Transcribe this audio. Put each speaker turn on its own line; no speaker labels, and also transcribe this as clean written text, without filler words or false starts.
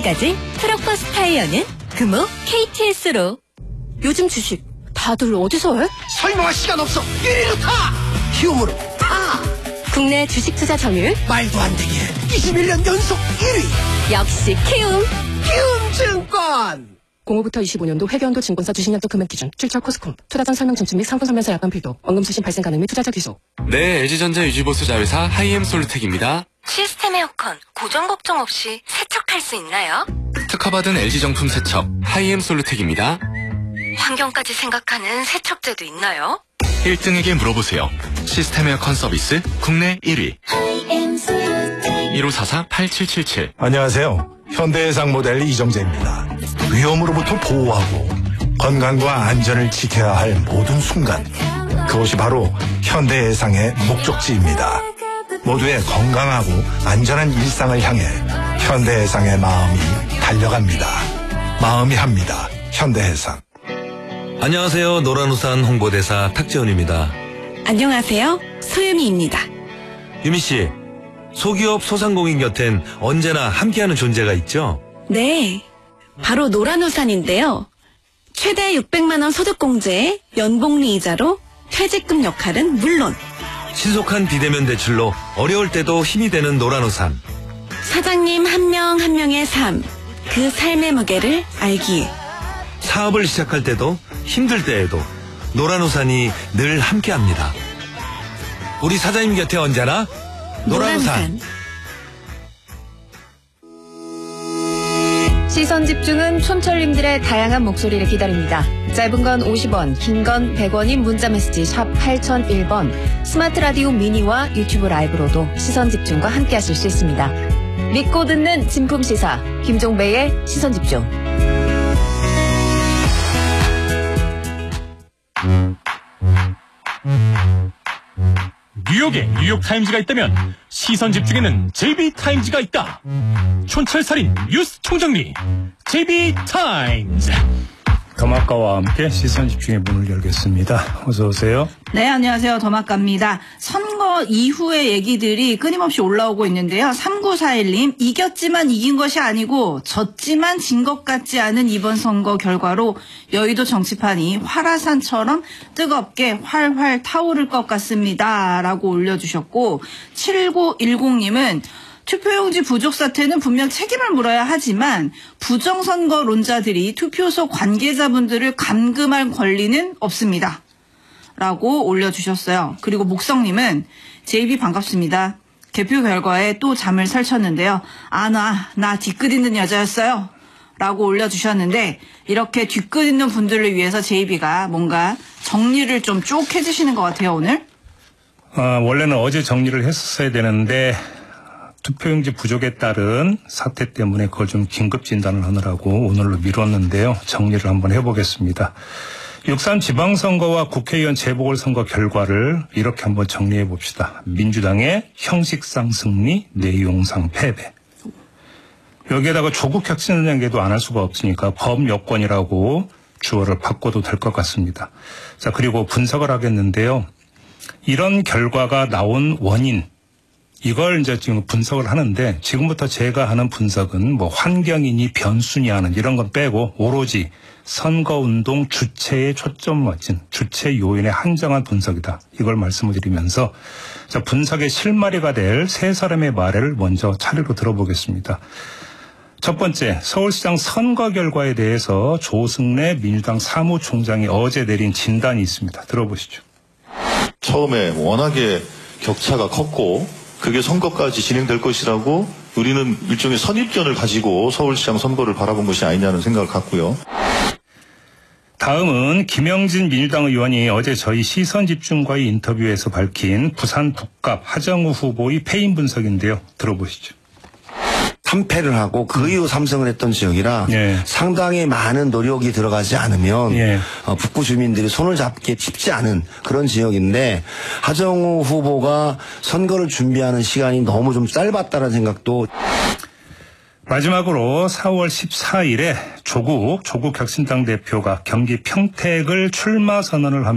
지금까지 트럭버스 타이어는 금호 KTS로.
요즘 주식 다들 어디서 해?
설명할 시간 없어. 1위로 타! 키움으로 타!
국내 주식 투자 점유율
말도 안 되게 21년 연속 1위.
역시 키움.
키움증권.
05부터 25년도 회계연도 증권사 주식연도 금액 기준, 출처 코스콤, 투자전 설명 전출 및 상품 설명서 약관 필독, 원금수신 발생 가능 및 투자자 귀속.
네, LG전자 유지보수 자회사 하이엠솔루텍입니다.
시스템 에어컨 고정 걱정 없이 세척할 수 있나요?
특허받은 LG정품 세척 하이엠솔루텍입니다.
환경까지 생각하는 세척제도 있나요?
1등에게 물어보세요. 시스템 에어컨 서비스 국내 1위. 1544-8777.
안녕하세요. 현대해상 모델 이정재입니다. 위험으로부터 보호하고 건강과 안전을 지켜야 할 모든 순간, 그것이 바로 현대해상의 목적지입니다. 모두의 건강하고 안전한 일상을 향해 현대해상의 마음이 달려갑니다. 마음이 합니다. 현대해상.
안녕하세요. 노란우산 홍보대사 탁재훈입니다.
안녕하세요. 소유미입니다.
유미씨, 소기업 소상공인 곁엔 언제나 함께하는 존재가 있죠?
네, 바로 노란우산인데요. 최대 600만원 소득공제에 연봉리 이자로 퇴직금 역할은 물론
신속한 비대면 대출로 어려울 때도 힘이 되는 노란우산.
사장님 한 명 한 명의 삶, 그 삶의 무게를 알기에
사업을 시작할 때도 힘들 때에도 노란우산이 늘 함께합니다. 우리 사장님 곁에 언제나 노란우산.
시선 집중은 촌철님들의 다양한 목소리를 기다립니다. 짧은 건 50원, 긴 건 100원인 문자메시지 샵 8001번, 스마트 라디오 미니와 유튜브 라이브로도 시선 집중과 함께 하실 수 있습니다. 믿고 듣는 진품 시사, 김종배의 시선 집중.
뉴욕에 뉴욕타임즈가 있다면 시선집중에는 JB타임즈가 있다. 촌철살인 뉴스 총정리 JB타임즈.
더마카와 함께 시선집중의 문을 열겠습니다. 어서 오세요.
네, 안녕하세요. 더마카입니다. 선거 이후의 얘기들이 끊임없이 올라오고 있는데요. 3941님, 이겼지만 이긴 것이 아니고 졌지만 진 것 같지 않은 이번 선거 결과로 여의도 정치판이 화라산처럼 뜨겁게 활활 타오를 것 같습니다. 라고 올려주셨고, 7910님은 투표용지 부족 사태는 분명 책임을 물어야 하지만 부정선거론자들이 투표소 관계자분들을 감금할 권리는 없습니다. 라고 올려주셨어요. 그리고 목성님은 JB 반갑습니다. 개표 결과에 또 잠을 설쳤는데요. 나 뒤끝 있는 여자였어요. 라고 올려주셨는데 이렇게 뒤끝 있는 분들을 위해서 JB가 뭔가 정리를 좀 쭉 해주시는 것 같아요, 오늘.
원래는 어제 정리를 했었어야 되는데 투표용지 부족에 따른 사태 때문에 그걸 좀 긴급 진단을 하느라고 오늘로 미뤘는데요. 정리를 한번 해보겠습니다. 6.3 지방선거와 국회의원 재보궐선거 결과를 이렇게 한번 정리해 봅시다. 민주당의 형식상 승리, 내용상 패배. 여기에다가 조국 혁신연계도 안 할 수가 없으니까 범여권이라고 주어를 바꿔도 될 것 같습니다. 자, 그리고 분석을 하겠는데요. 이런 결과가 나온 원인, 이걸 이제 지금 분석을 하는데 지금부터 제가 하는 분석은 뭐 환경이니 변수니 하는 이런 건 빼고 오로지 선거운동 주체에 초점 맞춘 주체 요인에 한정한 분석이다. 이걸 말씀을 드리면서 자, 분석의 실마리가 될 세 사람의 말을 먼저 차례로 들어보겠습니다. 첫 번째, 서울시장 선거 결과에 대해서 조승래 민주당 사무총장이 어제 내린 진단이 있습니다. 들어보시죠.
처음에 워낙에 격차가 컸고 그게 선거까지 진행될 것이라고 우리는 일종의 선입견을 가지고 서울시장 선거를 바라본 것이 아니냐는 생각을 갖고요.
다음은 김영진 민주당 의원이 어제 저희 시선집중과의 인터뷰에서 밝힌 부산 북갑 하정우 후보의 패인 분석인데요. 들어보시죠.
3패를 하고 그 이후 3승을 했던 지역이라 상당히 많은 노력이 들어가지 않으면 북구 주민들이 손을 잡기 쉽지 않은 그런 지역인데 하정우 후보가 선거를 준비하는 시간이 너무 좀 짧았다는 생각도.
마지막으로 4월 14일에 조국 혁신당 대표가 경기 평택을 출마 선언을 합니다.